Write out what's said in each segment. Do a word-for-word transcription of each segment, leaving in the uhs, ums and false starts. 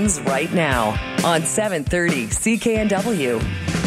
begins right now on seven thirty C K N W.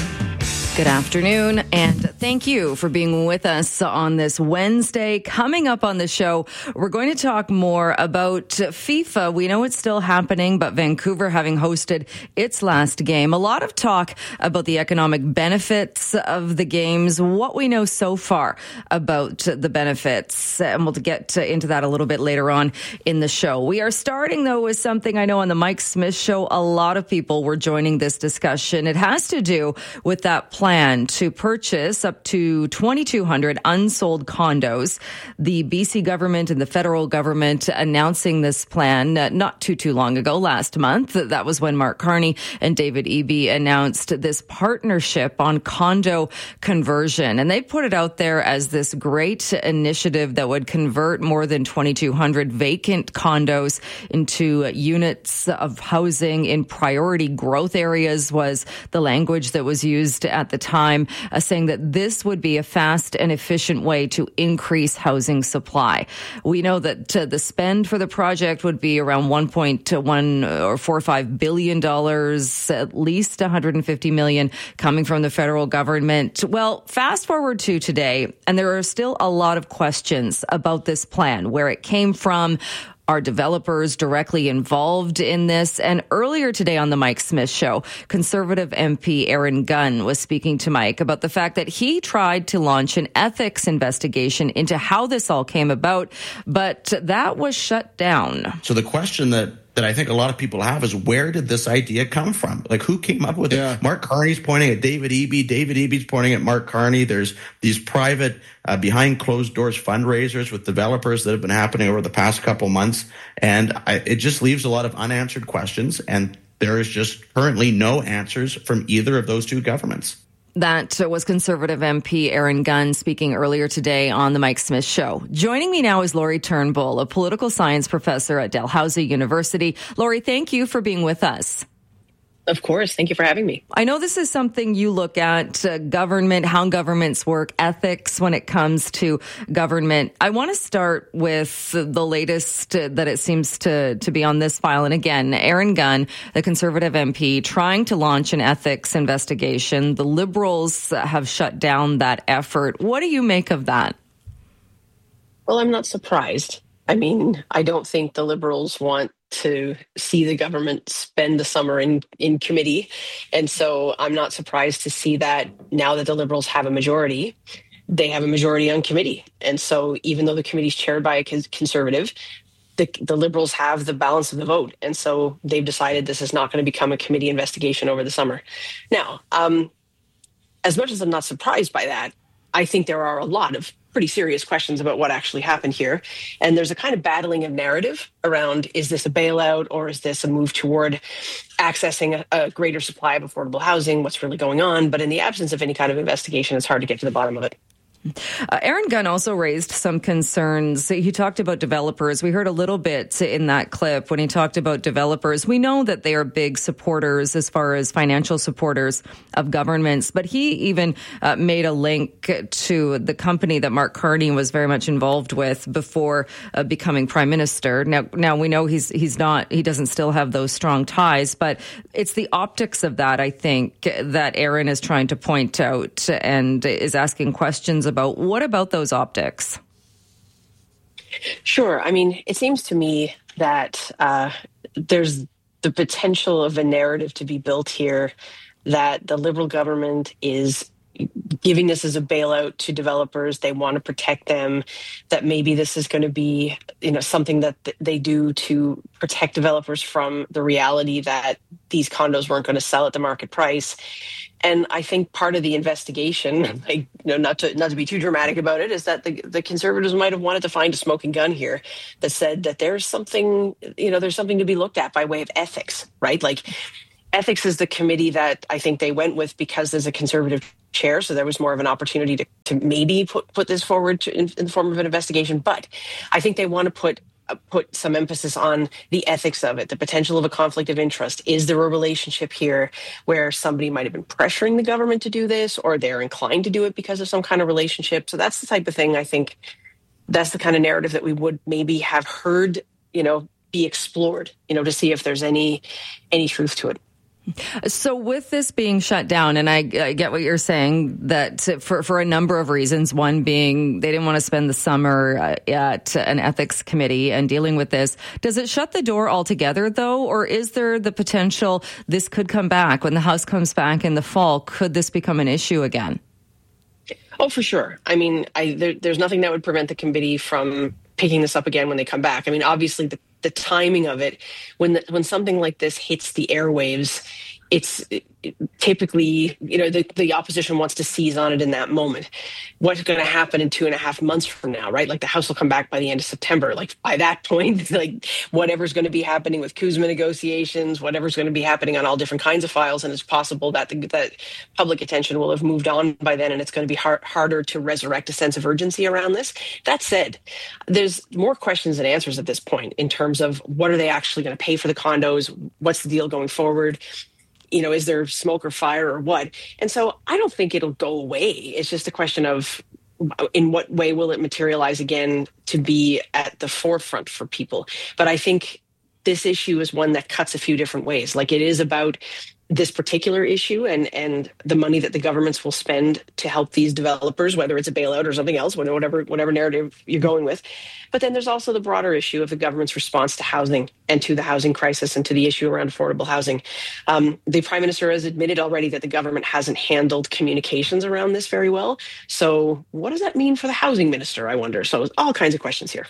Good afternoon, and thank you for being with us on this Wednesday. Coming up on the show, we're going to talk more about FIFA. We know it's still happening, but Vancouver having hosted its last game. A lot of talk about the economic benefits of the games, what we know so far about the benefits, and we'll get into that a little bit later on in the show. We are starting, though, with something I know on the Mike Smith Show, a lot of people were joining this discussion. It has to do with that plan plan to purchase up to twenty-two hundred unsold condos. The B C government and the federal government announcing this plan uh, not too, too long ago, last month. That was when Mark Carney and David Eby announced this partnership on condo conversion. And they put it out there as this great initiative that would convert more than twenty-two hundred vacant condos into units of housing in priority growth areas was the language that was used at the time, uh, saying that this would be a fast and efficient way to increase housing supply. We know that uh, the spend for the project would be around one point one or four five billion dollars, at least one hundred fifty million coming from the federal government. Well, fast forward to today, and there are still a lot of questions about this plan, where it came from. Are developers directly involved in this? And earlier today on the Mike Smith Show, Conservative M P Aaron Gunn was speaking to Mike about the fact that he tried to launch an ethics investigation into how this all came about, but that was shut down. So the question that that I think a lot of people have is, where did this idea come from? Like, who came up with yeah. it? Mark Carney's pointing at David Eby. David Eby's pointing at Mark Carney. There's these private, uh, behind closed doors fundraisers with developers that have been happening over the past couple months. And I, it just leaves a lot of unanswered questions. And there is just currently no answers from either of those two governments. That was Conservative M P Aaron Gunn speaking earlier today on the Mike Smith Show. Joining me now is Laurie Turnbull, a political science professor at Dalhousie University. Laurie, thank you for being with us. Of course. Thank you for having me. I know this is something you look at, uh, government, how governments work, ethics when it comes to government. I want to start with the latest uh, that it seems to, to be on this file. And again, Aaron Gunn, the Conservative M P, trying to launch an ethics investigation. The Liberals have shut down that effort. What do you make of that? Well, I'm not surprised. I mean, I don't think the Liberals want to see the government spend the summer in, in committee. And so I'm not surprised to see that now that the Liberals have a majority, they have a majority on committee. And so even though the committee is chaired by a Conservative, the, the Liberals have the balance of the vote. And so they've decided this is not going to become a committee investigation over the summer. Now, um, as much as I'm not surprised by that, I think there are a lot of pretty serious questions about what actually happened here. And there's a kind of battling of narrative around, is this a bailout or is this a move toward accessing a, a greater supply of affordable housing? What's really going on? But in the absence of any kind of investigation, it's hard to get to the bottom of it. Uh, Aaron Gunn also raised some concerns. He talked about developers. We heard a little bit in that clip when he talked about developers. We know that they are big supporters as far as financial supporters of governments, but he even uh, made a link to the company that Mark Carney was very much involved with before uh, becoming prime minister. Now, now we know he's he's not, he doesn't still have those strong ties, but it's the optics of that, I think, that Aaron is trying to point out and is asking questions about. About what about those optics? Sure. I mean, it seems to me that uh, there's the potential of a narrative to be built here that the Liberal government is giving this as a bailout to developers. They want to protect them, that maybe this is going to be, you know, something that th- they do to protect developers from the reality that these condos weren't going to sell at the market price. And I think part of the investigation, like, you know, not to not to be too dramatic about it, is that the, the Conservatives might have wanted to find a smoking gun here that said that there's something, you know, there's something to be looked at by way of ethics, right? Like, ethics is the committee that I think they went with because there's a Conservative chair, so there was more of an opportunity to, to maybe put, put this forward to, in, in the form of an investigation. But I think they want to put uh, put some emphasis on the ethics of it, the potential of a conflict of interest. Is there a relationship here where somebody might have been pressuring the government to do this, or they're inclined to do it because of some kind of relationship? So that's the type of thing I think, that's the kind of narrative that we would maybe have heard, you know, be explored, you know, to see if there's any any truth to it. So with this being shut down, and I, I get what you're saying, that for, for a number of reasons, one being they didn't want to spend the summer at an ethics committee and dealing with this. Does it shut the door altogether, though, or is there the potential this could come back when the House comes back in the fall? Could this become an issue again? Oh, for sure. I mean, I, there, there's nothing that would prevent the committee from picking this up again when they come back. I mean, obviously, the, the timing of it, when the, when something like this hits the airwaves, it's it, typically, you know, the, the opposition wants to seize on it in that moment. What's going to happen in two and a half months from now, right? Like the House will come back by the end of September. Like by that point, like whatever's going to be happening with CUSMA negotiations, whatever's going to be happening on all different kinds of files, and it's possible that the, that public attention will have moved on by then, and it's going to be hard, harder to resurrect a sense of urgency around this. That said, there's more questions than answers at this point in terms of what are they actually going to pay for the condos? What's the deal going forward? You know, is there smoke or fire or what? And so I don't think it'll go away. It's just a question of in what way will it materialize again to be at the forefront for people. But I think this issue is one that cuts a few different ways. Like it is about this particular issue and, and the money that the governments will spend to help these developers, whether it's a bailout or something else, whatever whatever narrative you're going with. But then there's also the broader issue of the government's response to housing and to the housing crisis and to the issue around affordable housing. Um, the Prime Minister has admitted already that the government hasn't handled communications around this very well. So what does that mean for the housing minister, I wonder? So all kinds of questions here.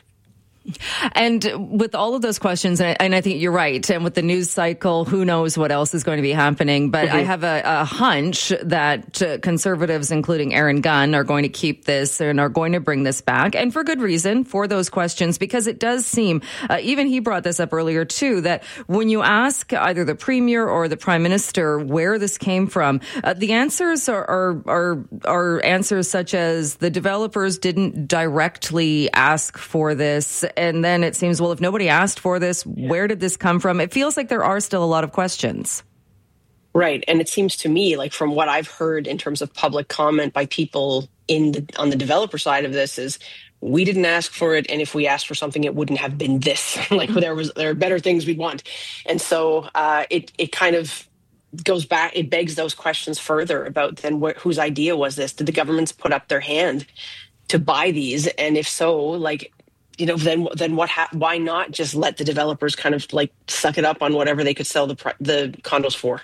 And with all of those questions, and I, and I think you're right, and with the news cycle, who knows what else is going to be happening. But mm-hmm. I have a, a hunch that uh, Conservatives, including Aaron Gunn, are going to keep this and are going to bring this back. And for good reason, for those questions, because it does seem, uh, even he brought this up earlier too, that when you ask either the Premier or the Prime Minister where this came from, uh, the answers are, are, are, are answers such as the developers didn't directly ask for this. And then it seems, well, if nobody asked for this, yeah. where did this come from? It feels like there are still a lot of questions. Right. And it seems to me, like from what I've heard in terms of public comment by people in the, on the developer side of this is, we didn't ask for it. And if we asked for something, it wouldn't have been this. like there was, there are better things we'd want. And so uh, it, it kind of goes back, it begs those questions further about then wh- whose idea was this? Did the governments put up their hand to buy these? And if so, like, you know, then then what? Ha- why not just let the developers kind of like suck it up on whatever they could sell the pri- the condos for?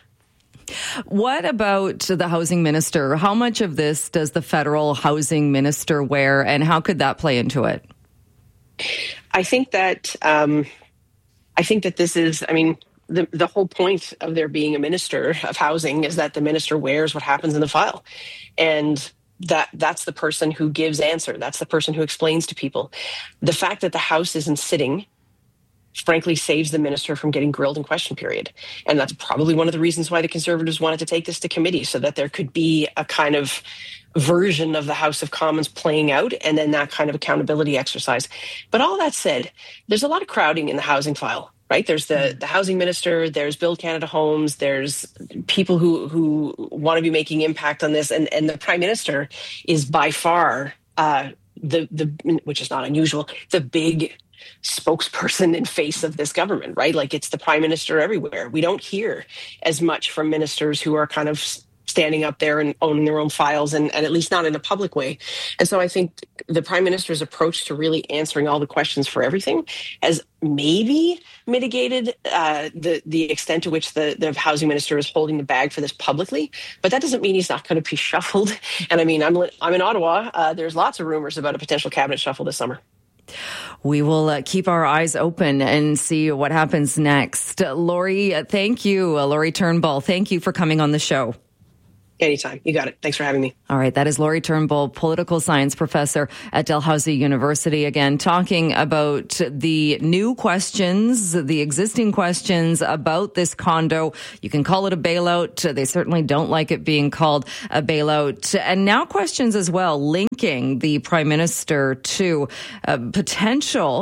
What about the housing minister? How much of this does the federal housing minister wear, and how could that play into it? I think that um, I think that this is. I mean, the the whole point of there being a minister of housing is that the minister wears what happens in the file, and that that's the person who gives answer. That's the person who explains to people. The fact that the House isn't sitting, frankly, saves the minister from getting grilled in question period. And that's probably one of the reasons why the Conservatives wanted to take this to committee, so that there could be a kind of version of the House of Commons playing out and then that kind of accountability exercise. But all that said, there's a lot of crowding in the housing file. Right. There's the, the housing minister, there's Build Canada Homes, there's people who, who want to be making impact on this. And, and the Prime Minister is by far uh, the, the, which is not unusual, the big spokesperson and face of this government. Right. Like it's the Prime Minister everywhere. We don't hear as much from ministers who are kind of standing up there and owning their own files, and, and at least not in a public way. And so I think the Prime Minister's approach to really answering all the questions for everything has maybe mitigated uh, the the extent to which the, the housing minister is holding the bag for this publicly. But that doesn't mean he's not going to be shuffled. And I mean, I'm, I'm in Ottawa. Uh, there's lots of rumors about a potential cabinet shuffle this summer. We will uh, keep our eyes open and see what happens next. Uh, Lori, uh, thank you. Uh, Lori Turnbull, thank you for coming on the show. Anytime. You got it. Thanks for having me. All right. That is Lori Turnbull, political science professor at Dalhousie University, again, talking about the new questions, the existing questions about this condo. You can call it a bailout. They certainly don't like it being called a bailout. And now questions as well, linking the Prime Minister to a potential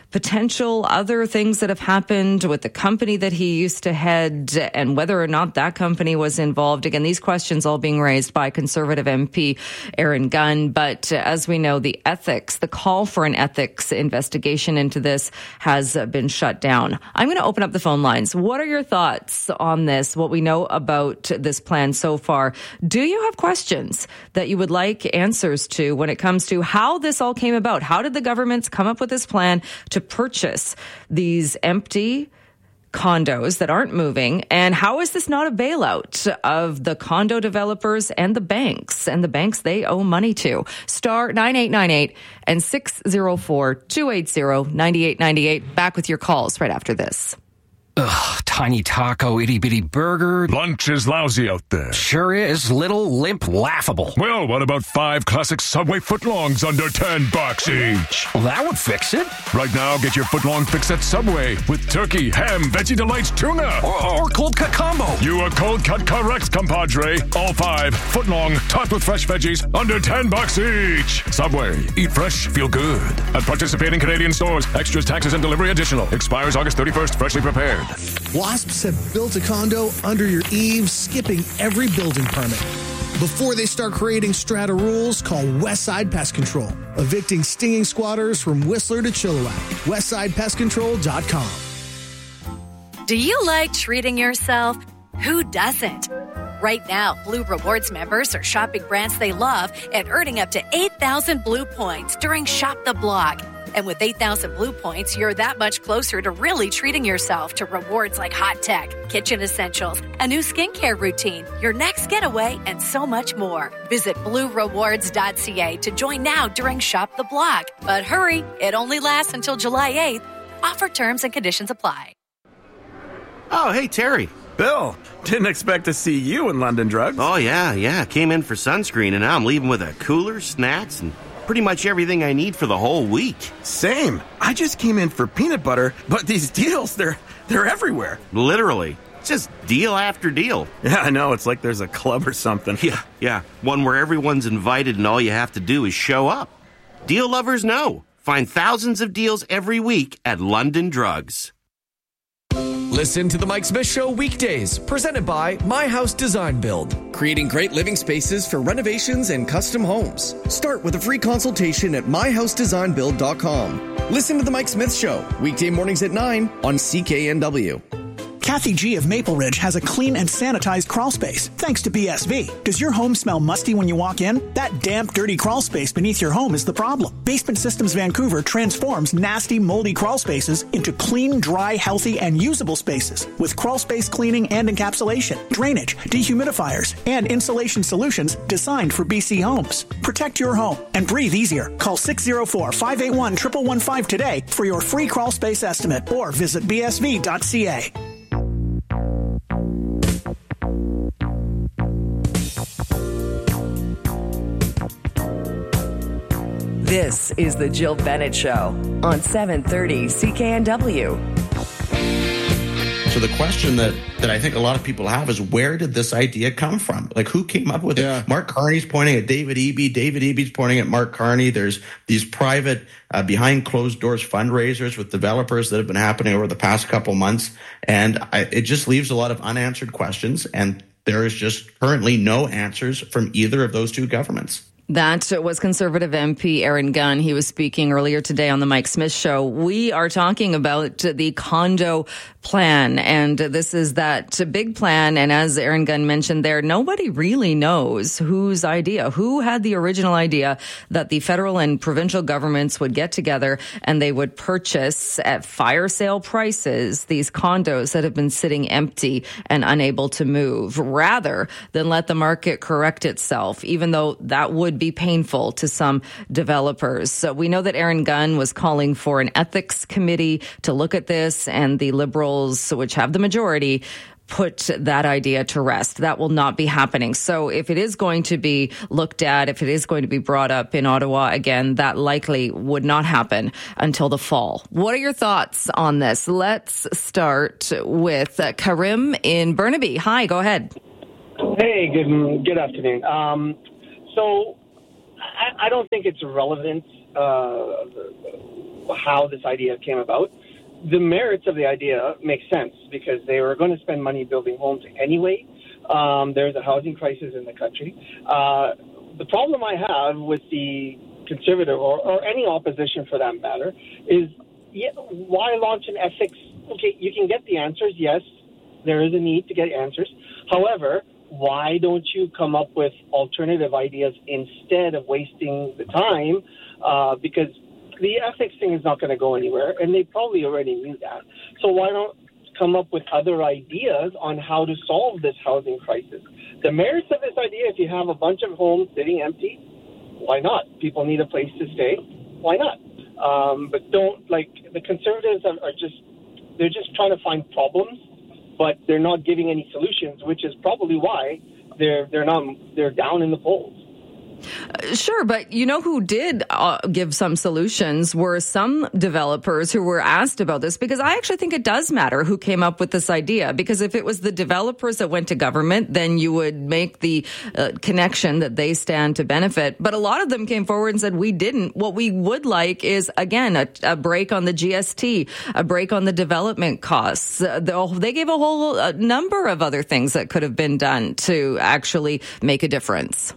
potential other things that have happened with the company that he used to head and whether or not that company was involved. Again, these questions all being raised by Conservative M P Aaron Gunn. But as we know, the ethics, the call for an ethics investigation into this has been shut down. I'm going to open up the phone lines. What are your thoughts on this, what we know about this plan so far? Do you have questions that you would like answers to when it comes to how this all came about? How did the governments come up with this plan to purchase these empty condos that aren't moving? And how is this not a bailout of the condo developers and the banks? And the banks they owe money to. Star nine eight nine eight and six oh four, two eight zero, nine eight nine eight. Back with your calls right after this. Ugh, tiny taco, itty-bitty burger. Lunch is lousy out there. Sure is. Little, limp, laughable. Well, what about five classic Subway footlongs under ten bucks each? Well, that would fix it. Right now, get your footlong fix at Subway with turkey, ham, Veggie Delights, tuna. Or, or cold cut combo. You are cold cut correct, compadre. All five, footlong, topped with fresh veggies, under ten bucks each. Subway. Eat fresh, feel good. At participating Canadian stores. Extras, taxes, and delivery additional. Expires August thirty-first. Freshly prepared. Wasps have built a condo under your eaves, skipping every building permit. Before they start creating strata rules, call Westside Pest Control, evicting stinging squatters from Whistler to Chilliwack. westside pest control dot com. Do you like treating yourself? Who doesn't? Right now, Blue Rewards members are shopping brands they love and earning up to eight thousand Blue points during Shop the Block. And with eight thousand Blue points, you're that much closer to really treating yourself to rewards like hot tech, kitchen essentials, a new skincare routine, your next getaway, and so much more. Visit blue rewards dot c a to join now during Shop the Block. But hurry, it only lasts until July eighth. Offer terms and conditions apply. Oh, hey, Terry. Bill, didn't expect to see you in London Drugs. Oh, yeah, yeah. Came in for sunscreen, and now I'm leaving with a cooler, snacks, and pretty much everything I need for the whole week. Same. I just came in for peanut butter, but these deals, they're they're everywhere. Literally. It's just deal after deal. Yeah, I know. It's like there's a club or something. Yeah, yeah. One where everyone's invited and all you have to do is show up. Deal lovers know. Find thousands of deals every week at London Drugs. Listen to The Mike Smith Show weekdays, presented by My House Design Build, creating great living spaces for renovations and custom homes. Start with a free consultation at my house design build dot com. Listen to The Mike Smith Show, weekday mornings at nine on C K N W. Kathy G of Maple Ridge has a clean and sanitized crawl space, thanks to B S V. Does your home smell musty when you walk in? That damp, dirty crawl space beneath your home is the problem. Basement Systems Vancouver transforms nasty, moldy crawl spaces into clean, dry, healthy, and usable spaces with crawl space cleaning and encapsulation, drainage, dehumidifiers, and insulation solutions designed for B C homes. Protect your home and breathe easier. Call six oh four, five eight one, one one one five today for your free crawl space estimate or visit b s v dot c a. This is the Jill Bennett Show on seven thirty C K N W. So the question that, that I think a lot of people have is, where did this idea come from? Like, who came up with Yeah. it? Mark Carney's pointing at David Eby. David Eby's pointing at Mark Carney. There's these private, uh, behind closed doors fundraisers with developers that have been happening over the past couple months. And I, it just leaves a lot of unanswered questions. And there is just currently no answers from either of those two governments. That was Conservative M P Aaron Gunn. He was speaking earlier today on the Mike Smith Show. We are talking about the condo plan, and this is that big plan. And as Aaron Gunn mentioned there, nobody really knows whose idea, who had the original idea that the federal and provincial governments would get together and they would purchase at fire sale prices these condos that have been sitting empty and unable to move, rather than let the market correct itself, even though that would be painful to some developers. So we know that Aaron Gunn was calling for an ethics committee to look at this, and the Liberals, which have the majority, put that idea to rest. That will not be happening. So if it is going to be looked at, if it is going to be brought up in Ottawa again, that likely would not happen until the fall. What are your thoughts on this? Let's start with uh, Karim in Burnaby. Hi, go ahead. Hey, good good afternoon. Um, so I, I don't think it's relevant uh, how this idea came about. The merits of the idea make sense because they were going to spend money building homes anyway. Um, there's a housing crisis in the country. Uh, the problem I have with the Conservative or, or any opposition for that matter is yeah, why launch an ethics? Okay, you can get the answers. Yes, there is a need to get answers. However, why don't you come up with alternative ideas instead of wasting the time? Uh, because the ethics thing is not going to go anywhere, and they probably already knew that. So why don't come up with other ideas on how to solve this housing crisis? The merits of this idea, if you have a bunch of homes sitting empty, why not? People need a place to stay. Why not? Um, but don't, like, the Conservatives are, are just, they're just trying to find problems, but they're not giving any solutions, which is probably why they're they're not they're down in the polls. Uh, sure, but you know who did uh, give some solutions were some developers who were asked about this, because I actually think it does matter who came up with this idea, because if it was the developers that went to government, then you would make the uh, connection that they stand to benefit. But a lot of them came forward and said, we didn't. What we would like is, again, a, a break on the G S T, a break on the development costs. Uh, they gave a whole uh, number of other things that could have been done to actually make a difference.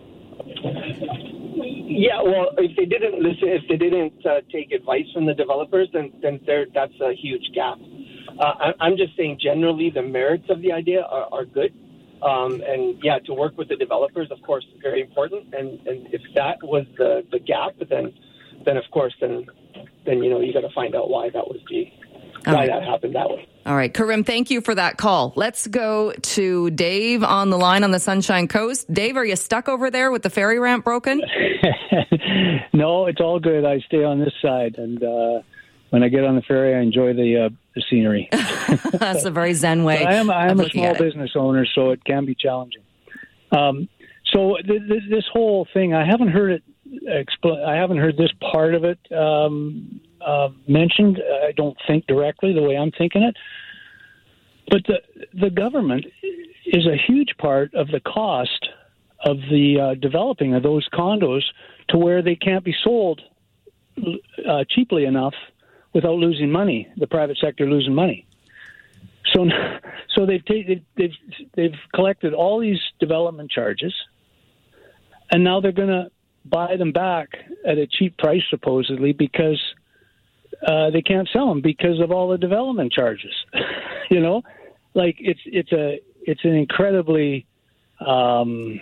Yeah, well, if they didn't listen, if they didn't uh, take advice from the developers, then then there, that's a huge gap. Uh, I, I'm just saying, generally, the merits of the idea are, are good, um, and yeah, to work with the developers, of course, is very important. And, and if that was the, the gap, then then of course, then then you know you got to find out why that was the why right. that happened that way. All right, Karim, thank you for that call. Let's go to Dave on the line on the Sunshine Coast. Dave, are you stuck over there with the ferry ramp broken? No, it's all good. I stay on this side, and uh, when I get on the ferry, I enjoy the, uh, the scenery. That's a very zen way. But I am, I am a small it. business owner, so it can be challenging. Um, so th- th- this whole thing, I haven't heard it. Expl- I haven't heard this part of it um, uh, mentioned. I don't think directly the way I'm thinking it. But the the government is a huge part of the cost of the uh, developing of those condos to where they can't be sold uh, cheaply enough without losing money. The private sector losing money. So, so they've ta- they've they've collected all these development charges, and now they're going to buy them back at a cheap price, supposedly, because uh, they can't sell them because of all the development charges. You know, like it's it's a it's an incredibly um,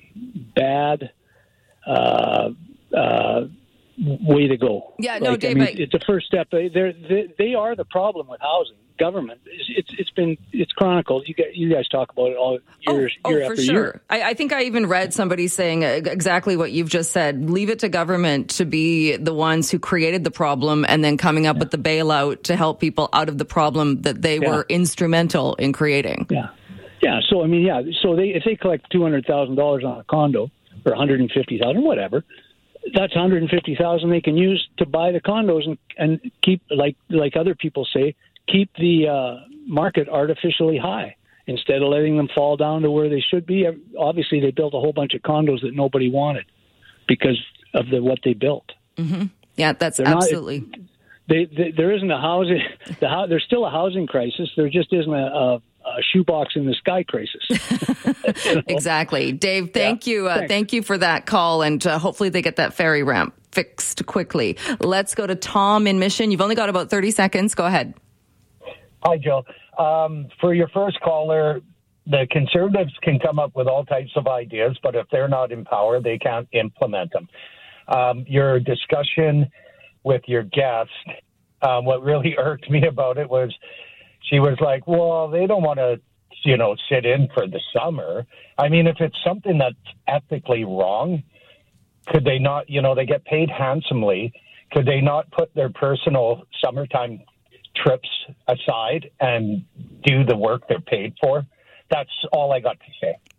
bad uh, uh, way to go. Yeah, no, like, Dave, I mean, I... it's a first step. They're, they they are the problem with housing. Government. It's it's been it's chronicled. You guys, you guys talk about it all years, oh, year oh, after for sure. year. I, I think I even read somebody saying exactly what you've just said. Leave it to government to be the ones who created the problem, and then coming up yeah. with the bailout to help people out of the problem that they yeah. were instrumental in creating. Yeah, yeah. So I mean, yeah. So they if they collect two hundred thousand dollars on a condo or one hundred and fifty thousand, whatever. That's one hundred and fifty thousand they can use to buy the condos and and keep like like other people say. Keep the uh, market artificially high instead of letting them fall down to where they should be. Obviously, they built a whole bunch of condos that nobody wanted because of the what they built. Mm-hmm. Yeah, that's They're absolutely. Not, they, they, there isn't a housing. The, there's still a housing crisis. There just isn't a, a, a shoebox in the sky crisis. You know? Exactly, Dave. Thank yeah. you. Uh, thank you for that call, and uh, hopefully they get that ferry ramp fixed quickly. Let's go to Tom in Mission. You've only got about thirty seconds. Go ahead. Hi, Jill. Um, for your first caller, the Conservatives can come up with all types of ideas, but if they're not in power, they can't implement them. Um, your discussion with your guest, um, what really irked me about it was she was like, well, they don't want to, you know, sit in for the summer. I mean, if it's something that's ethically wrong, could they not, you know, they get paid handsomely. Could they not put their personal summertime trips aside and do the work they're paid for? That's all I got to say.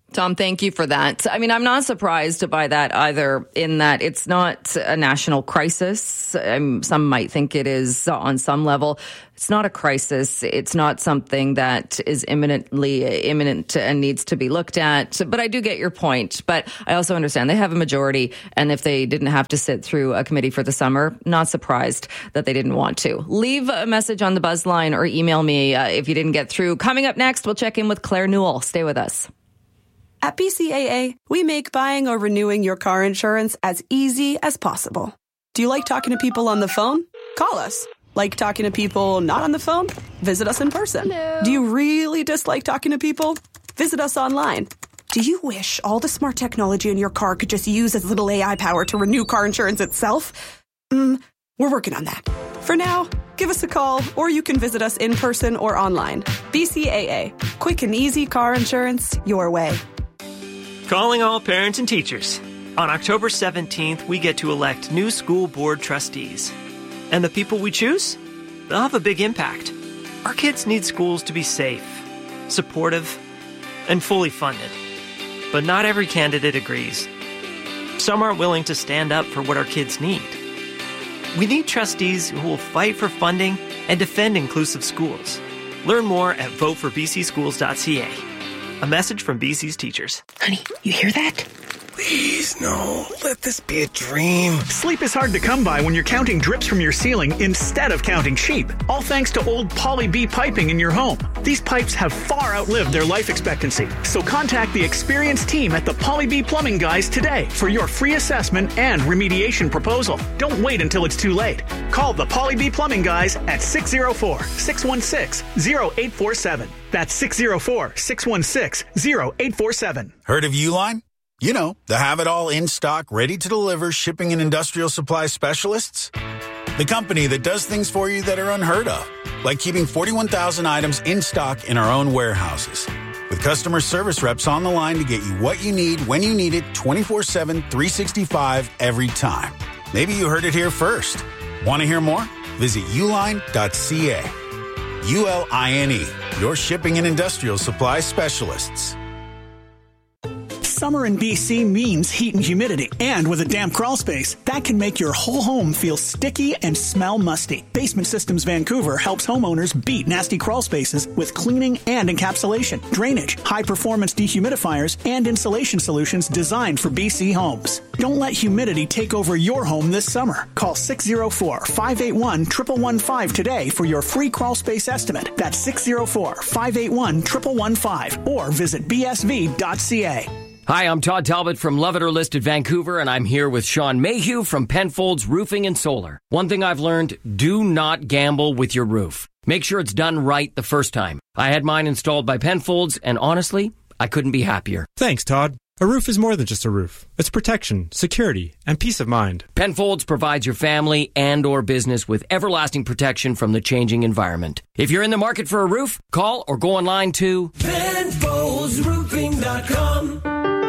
Tom, thank you for that. I mean, I'm not surprised by that either, in that it's not a national crisis. Um, some might think it is on some level. It's not a crisis. It's not something that is imminently imminent and needs to be looked at. But I do get your point. But I also understand they have a majority. And if they didn't have to sit through a committee for the summer, not surprised that they didn't want to. Leave a message on the buzz line or email me uh, if you didn't get through. Coming up next, we'll check in with Claire Newell. Stay with us. At B C A A, we make buying or renewing your car insurance as easy as possible. Do you like talking to people on the phone? Call us. Like talking to people not on the phone? Visit us in person. Hello. Do you really dislike talking to people? Visit us online. Do you wish all the smart technology in your car could just use as little A I power to renew car insurance itself? Mm, we're working on that. For now, give us a call, or you can visit us in person or online. B C A A. Quick and easy car insurance your way. Calling all parents and teachers. On October seventeenth, we get to elect new school board trustees. And the people we choose? They'll have a big impact. Our kids need schools to be safe, supportive, and fully funded. But not every candidate agrees. Some aren't willing to stand up for what our kids need. We need trustees who will fight for funding and defend inclusive schools. Learn more at vote for b c schools dot c a. A message from B C's teachers. Honey, you hear that? Please, no. Let this be a dream. Sleep is hard to come by when you're counting drips from your ceiling instead of counting sheep. All thanks to old Poly B piping in your home. These pipes have far outlived their life expectancy. So contact the experienced team at the Poly B Plumbing Guys today for your free assessment and remediation proposal. Don't wait until it's too late. Call the Poly B Plumbing Guys at six oh four, six one six, oh eight four seven. That's six oh four, six one six, oh eight four seven. Heard of Uline? You know, the have-it-all in-stock, ready-to-deliver shipping and industrial supply specialists. The company that does things for you that are unheard of, like keeping forty-one thousand items in stock in our own warehouses. With customer service reps on the line to get you what you need when you need it twenty-four seven, three sixty-five every time. Maybe you heard it here first. Want to hear more? Visit uline dot c a. U L I N E, your shipping and industrial supply specialists. Summer in B C means heat and humidity. And with a damp crawl space, that can make your whole home feel sticky and smell musty. Basement Systems Vancouver helps homeowners beat nasty crawl spaces with cleaning and encapsulation, drainage, high-performance dehumidifiers, and insulation solutions designed for B C homes. Don't let humidity take over your home this summer. Call six oh four, five eight one, one one one five today for your free crawl space estimate. That's six oh four, five eight one, one one one five or visit b s v dot c a. Hi, I'm Todd Talbot from Love It or List It Vancouver, and I'm here with Sean Mayhew from Penfolds Roofing and Solar. One thing I've learned, do not gamble with your roof. Make sure it's done right the first time. I had mine installed by Penfolds, and honestly, I couldn't be happier. Thanks, Todd. A roof is more than just a roof. It's protection, security, and peace of mind. Penfolds provides your family and or business with everlasting protection from the changing environment. If you're in the market for a roof, call or go online to Penfolds Roofing dot com.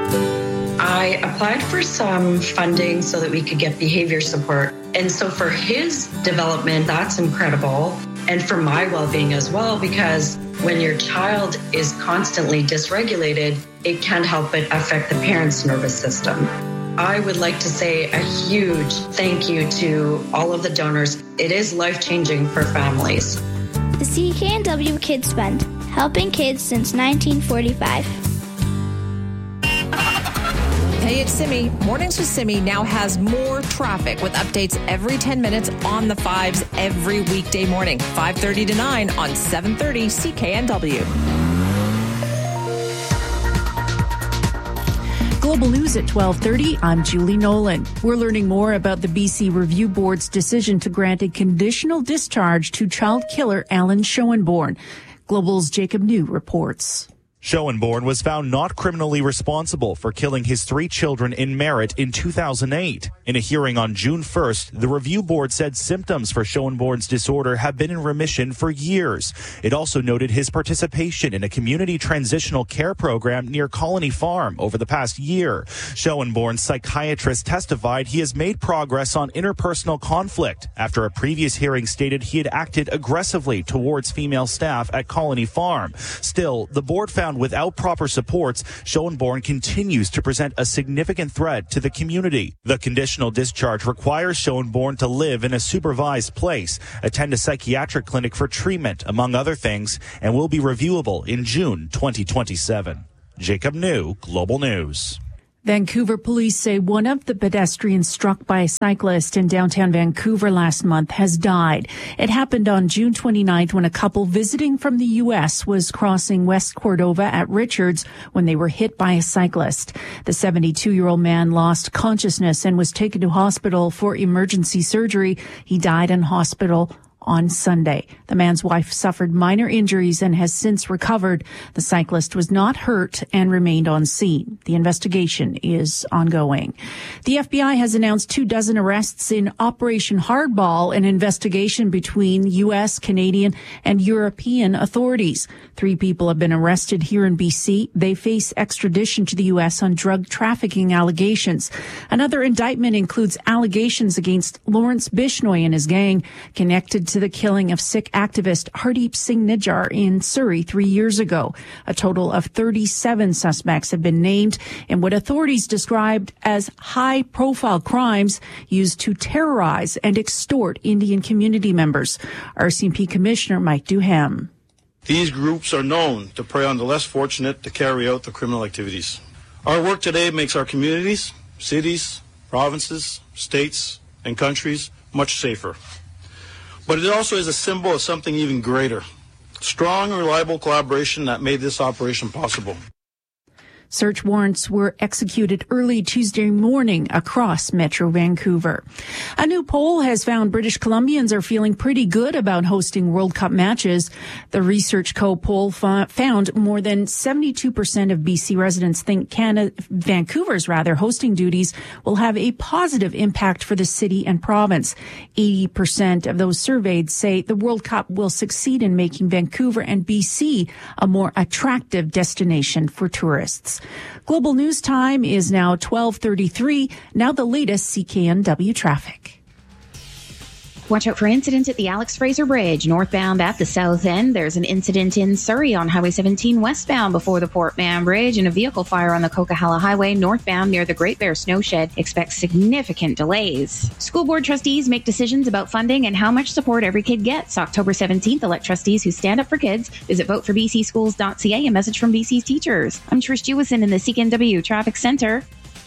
I applied for some funding so that we could get behavior support. And so for his development, that's incredible. And for my well-being as well, because when your child is constantly dysregulated, it can't help but affect the parent's nervous system. I would like to say a huge thank you to all of the donors. It is life-changing for families. The C K N W Kids Fund, helping kids since nineteen forty-five. Hey, it's Simi. Mornings with Simi now has more traffic with updates every ten minutes on the fives every weekday morning, five thirty to nine on seven thirty C K N W. Global News at twelve thirty, I'm Julie Nolan. We're learning more about the B C Review Board's decision to grant a conditional discharge to child killer Alan Schoenborn. Global's Jacob New reports. Schoenborn was found not criminally responsible for killing his three children in Merritt in two thousand eight. In a hearing on June first, the review board said symptoms for Schoenborn's disorder have been in remission for years. It also noted his participation in a community transitional care program near Colony Farm over the past year. Schoenborn's psychiatrist testified he has made progress on interpersonal conflict after a previous hearing stated he had acted aggressively towards female staff at Colony Farm. Still, the board found found without proper supports, Schoenborn continues to present a significant threat to the community. The conditional discharge requires Schoenborn to live in a supervised place, attend a psychiatric clinic for treatment, among other things, and will be reviewable in June twenty twenty-seven. Jacob New, Global News. Vancouver police say one of the pedestrians struck by a cyclist in downtown Vancouver last month has died. It happened on June twenty-ninth when a couple visiting from the U S was crossing West Cordova at Richards when they were hit by a cyclist. The seventy-two-year-old man lost consciousness and was taken to hospital for emergency surgery. He died in hospital on Sunday. The man's wife suffered minor injuries and has since recovered. The cyclist was not hurt and remained on scene. The investigation is ongoing. The F B I has announced two dozen arrests in Operation Hardball, an investigation between U S, Canadian, and European authorities. Three people have been arrested here in B C. They face extradition to the U S on drug trafficking allegations. Another indictment includes allegations against Lawrence Bishnoi and his gang connected to the killing of Sikh activist Hardeep Singh Nijjar in Surrey three years ago. A total of thirty-seven suspects have been named in what authorities described as high-profile crimes used to terrorize and extort Indian community members. R C M P Commissioner Mike Duham. These groups are known to prey on the less fortunate to carry out the criminal activities. Our work today makes our communities, cities, provinces, states, and countries much safer. But it also is a symbol of something even greater. Strong and reliable collaboration that made this operation possible. Search warrants were executed early Tuesday morning across Metro Vancouver. A new poll has found British Columbians are feeling pretty good about hosting World Cup matches. The Research Co poll found more than seventy-two percent of B C residents think Canada, Vancouver's rather hosting duties will have a positive impact for the city and province. eighty percent of those surveyed say the World Cup will succeed in making Vancouver and B C a more attractive destination for tourists. Global News Time is now twelve thirty-three. Now the latest C K N W traffic. Watch out for incidents at the Alex Fraser Bridge, northbound at the south end. There's an incident in Surrey on Highway seventeen westbound before the Port Mann Bridge, and a vehicle fire on the Coquihalla Highway northbound near the Great Bear Snow Shed. Expect significant delays. School board trustees make decisions about funding and how much support every kid gets. October seventeenth, elect trustees who stand up for kids. Visit vote for b c schools dot c a. A message from B C's teachers. I'm Trish Jewison in the C K N W Traffic Center.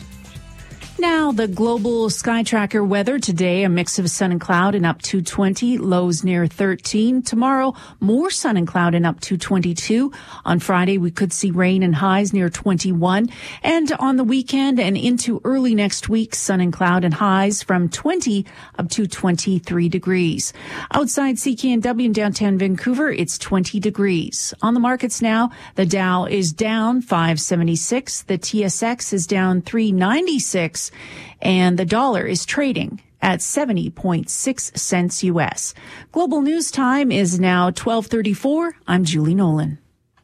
Now, the global sky tracker weather today, a mix of sun and cloud and up to twenty, lows near thirteen. Tomorrow, more sun and cloud and up to twenty-two. On Friday, we could see rain and highs near twenty-one. And on the weekend and into early next week, sun and cloud and highs from twenty up to twenty-three degrees. Outside C K N W in downtown Vancouver, it's twenty degrees. On the markets now, the Dow is down five seventy-six. The T S X is down three ninety-six. And the dollar is trading at seventy point six cents U S. Global News Time is now twelve thirty-four. I'm Julie Nolan.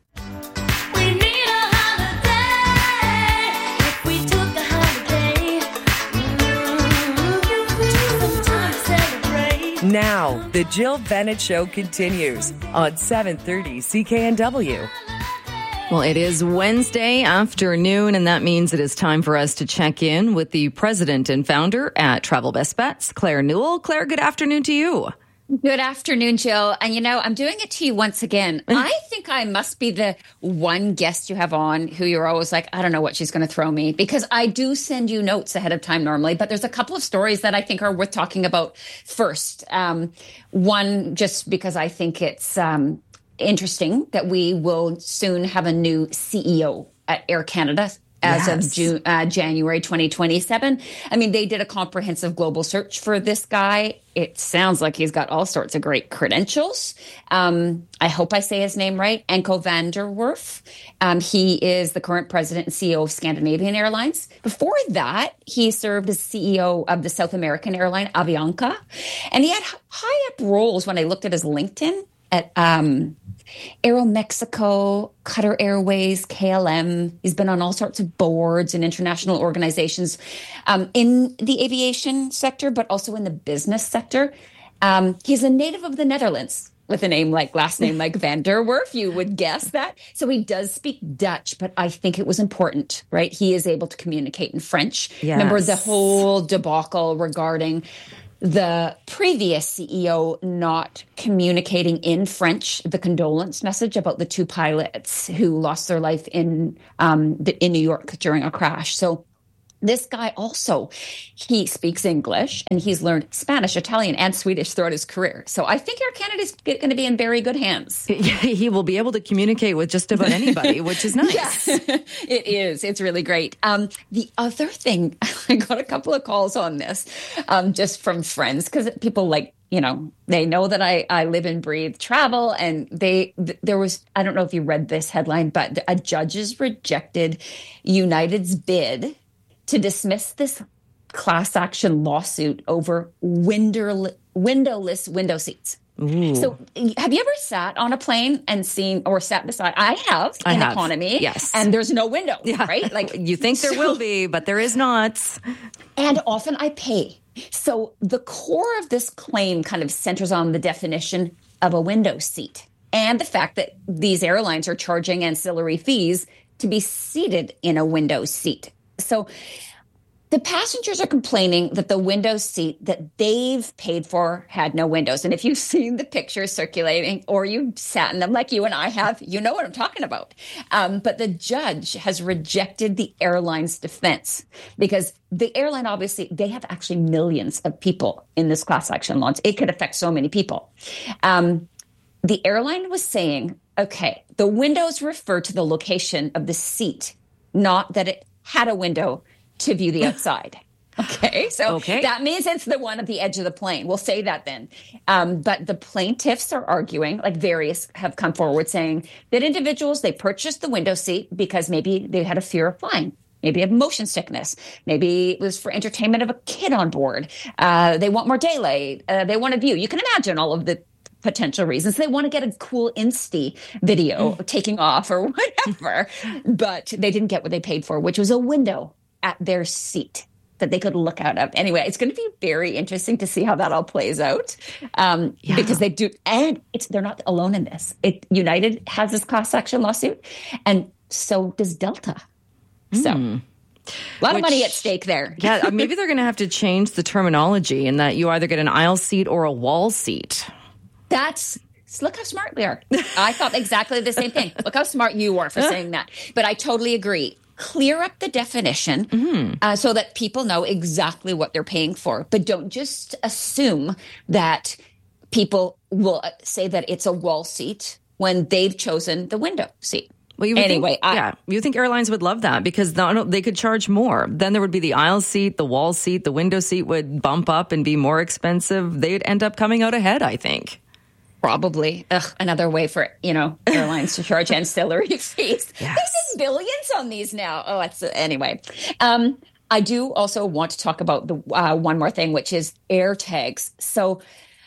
Now, the Jill Bennett Show continues on seven thirty C K N W. Well, it is Wednesday afternoon, and that means it is time for us to check in with the president and founder at Travel Best Bets, Claire Newell. Claire, good afternoon to you. Good afternoon, Jill. And, you know, I'm doing it to you once again. I think I must be the one guest you have on who you're always like, I don't know what she's going to throw me, because I do send you notes ahead of time normally. But there's a couple of stories that I think are worth talking about first. Um, one, just because I think it's um, interesting that we will soon have a new C E O at Air Canada as yes. of June, uh, January twenty twenty-seven. I mean, they did a comprehensive global search for this guy. It sounds like he's got all sorts of great credentials. Um, I hope I say his name right. Anko van der Werf. Um, he is the current president and C E O of Scandinavian Airlines. Before that, he served as C E O of the South American airline Avianca. And he had high up roles when I looked at his LinkedIn at um, Aeromexico, Qatar Airways, K L M. He's been on all sorts of boards and international organizations um, in the aviation sector, but also in the business sector. Um, he's a native of the Netherlands. with a name like last name like Van der Werf, you would guess that. So he does speak Dutch, but I think it was important, right? He is able to communicate in French. Yes. Remember the whole debacle regarding the previous C E O not communicating in French, the condolence message about the two pilots who lost their life in um, in New York during a crash. So this guy also, he speaks English and he's learned Spanish, Italian, and Swedish throughout his career. So I think Air Canada is going to be in very good hands. He will be able to communicate with just about anybody, which is nice. Yeah, it is. It's really great. Um, the other thing, I got a couple of calls on this um, just from friends because people like, you know, they know that I, I live and breathe travel. And they th- there was, I don't know if you read this headline, but a judge has rejected United's bid to dismiss this class action lawsuit over window, windowless window seats. Ooh. So have you ever sat on a plane and seen or sat beside? I have I in have. economy. Yes. And there's no window, Yeah. right? Like you think there so, will be, but there is not. And often I pay. So the core of this claim kind of centers on the definition of a window seat and the fact that these airlines are charging ancillary fees to be seated in a window seat. So the passengers are complaining that the window seat that they've paid for had no windows. And if you've seen the pictures circulating or you sat in them like you and I have, you know what I'm talking about. Um, but the judge has rejected the airline's defense because the airline, obviously, they have actually millions of people in this class action launch. It could affect so many people. Um, the airline was saying, okay, the windows refer to the location of the seat, not that it had a window to view the outside. Okay, so okay. that means it's the one at the edge of the plane. We'll say that then. Um, but the plaintiffs are arguing, like various have come forward saying that individuals, they purchased the window seat because maybe they had a fear of flying. Maybe have motion sickness. Maybe it was for entertainment of a kid on board. Uh, they want more daylight. Uh, they want a view. You can imagine all of the potential reasons. They want to get a cool Insta video mm. taking off or whatever, but they didn't get what they paid for, which was a window at their seat that they could look out of. Anyway, it's going to be very interesting to see how that all plays out um, yeah. because they do, and it's they're not alone in this. It United has this class action lawsuit, and so does Delta. Mm. So. A lot Which, of money at stake there. Yeah, maybe they're going to have to change the terminology in that you either get an aisle seat or a wall seat. That's look how smart we are. I thought exactly the same thing. Look how smart you are for saying that. But I totally agree. Clear up the definition mm-hmm. uh, so that people know exactly what they're paying for. But don't just assume that people will say that it's a wall seat when they've chosen the window seat. Well, you would anyway, think, I, yeah, you think airlines would love that because they could charge more. Then there would be the aisle seat, the wall seat, the window seat would bump up and be more expensive. They'd end up coming out ahead, I think. Probably. Ugh, another way for, you know, airlines to charge ancillary fees. Yes. They make billions on these now. Oh, that's uh, anyway. Um, I do also want to talk about the uh, one more thing, which is AirTags. So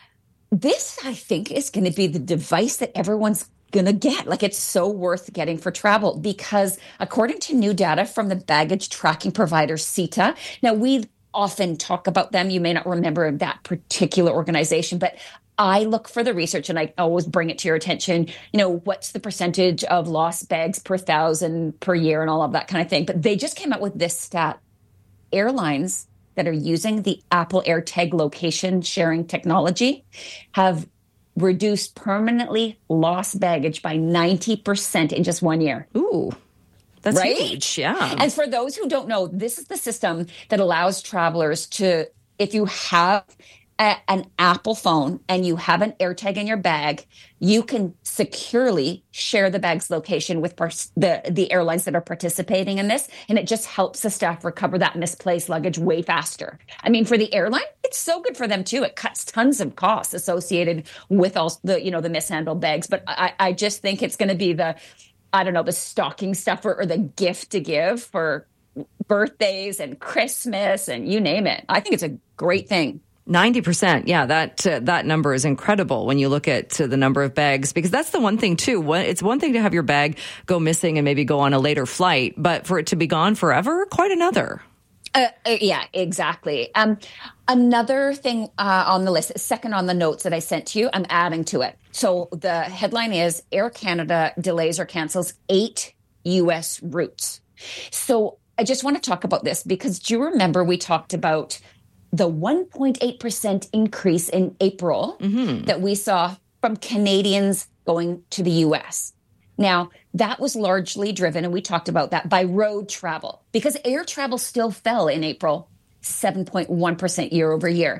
this, I think, is going to be the device that everyone's going to get. Like, it's so worth getting for travel because according to new data from the baggage tracking provider SITA, now we often talk about them. You may not remember that particular organization, but I look for the research and I always bring it to your attention. You know, what's the percentage of lost bags per thousand per year and all of that kind of thing. But they just came out with this stat. Airlines that are using the Apple AirTag location sharing technology have reduced permanently lost baggage by ninety percent in just one year. Ooh, that's right? huge. Yeah. And for those who don't know, this is the system that allows travelers to, if you have a, an Apple phone and you have an AirTag in your bag, you can securely share the bag's location with pers- the, the airlines that are participating in this. And it just helps the staff recover that misplaced luggage way faster. I mean, for the airline, it's so good for them too. It cuts tons of costs associated with all the, you know, the mishandled bags. But I, I just think it's going to be the, I don't know, the stocking stuffer or the gift to give for birthdays and Christmas and you name it. I think it's a great thing. ninety percent. Yeah, that uh, that number is incredible when you look at uh, the number of bags, because that's the one thing, too. One, it's one thing to have your bag go missing and maybe go on a later flight, but for it to be gone forever, quite another. Uh, uh, yeah, exactly. Um, another thing uh, on the list, second on the notes that I sent to you, I'm adding to it. So the headline is Air Canada delays or cancels eight U S routes. So I just want to talk about this because do you remember we talked about the one point eight percent increase in April mm-hmm. that we saw from Canadians going to the U S? Now, that was largely driven, and we talked about that, by road travel, because air travel still fell in April, seven point one percent year over year.